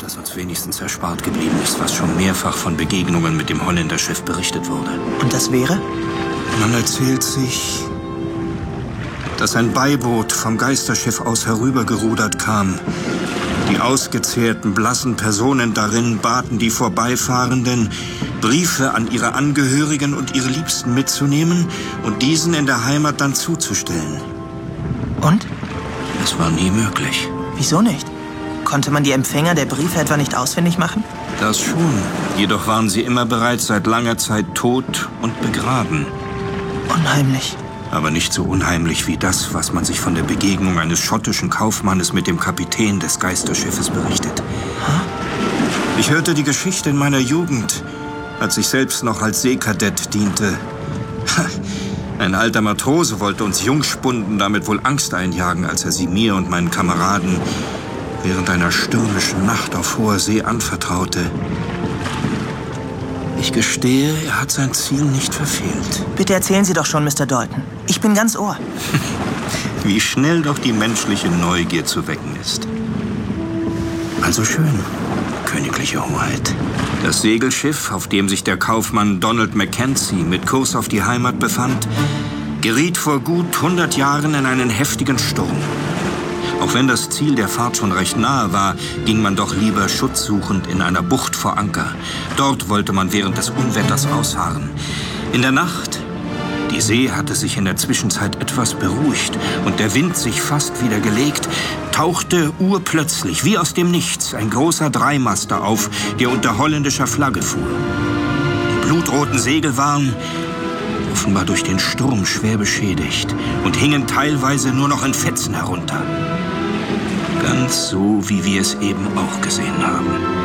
dass uns wenigstens erspart geblieben ist, was schon mehrfach von Begegnungen mit dem Holländerschiff berichtet wurde. Und das wäre? Man erzählt sich, dass ein Beiboot vom Geisterschiff aus herübergerudert kam. Die ausgezehrten, blassen Personen darin baten die Vorbeifahrenden, Briefe an ihre Angehörigen und ihre Liebsten mitzunehmen und diesen in der Heimat dann zuzustellen. Und? Es war nie möglich. Wieso nicht? Konnte man die Empfänger der Briefe etwa nicht ausfindig machen? Das schon. Jedoch waren sie immer bereits seit langer Zeit tot und begraben. Unheimlich. Aber nicht so unheimlich wie das, was man sich von der Begegnung eines schottischen Kaufmannes mit dem Kapitän des Geisterschiffes berichtet. Ich hörte die Geschichte in meiner Jugend, als ich selbst noch als Seekadett diente. Ein alter Matrose wollte uns Jungspunden damit wohl Angst einjagen, als er sie mir und meinen Kameraden während einer stürmischen Nacht auf hoher See anvertraute. Ich gestehe, er hat sein Ziel nicht verfehlt. Bitte erzählen Sie doch schon, Mr. Dalton. Ich bin ganz Ohr. Wie schnell doch die menschliche Neugier zu wecken ist. Also schön, königliche Hoheit. Das Segelschiff, auf dem sich der Kaufmann Donald Mackenzie mit Kurs auf die Heimat befand, geriet vor gut 100 Jahren in einen heftigen Sturm. Auch wenn das Ziel der Fahrt schon recht nahe war, ging man doch lieber schutzsuchend in einer Bucht vor Anker. Dort wollte man während des Unwetters ausharren. In der Nacht, die See hatte sich in der Zwischenzeit etwas beruhigt und der Wind sich fast wieder gelegt, tauchte urplötzlich, wie aus dem Nichts, ein großer Dreimaster auf, der unter holländischer Flagge fuhr. Die blutroten Segel waren offenbar durch den Sturm schwer beschädigt und hingen teilweise nur noch in Fetzen herunter. Ganz so, wie wir es eben auch gesehen haben.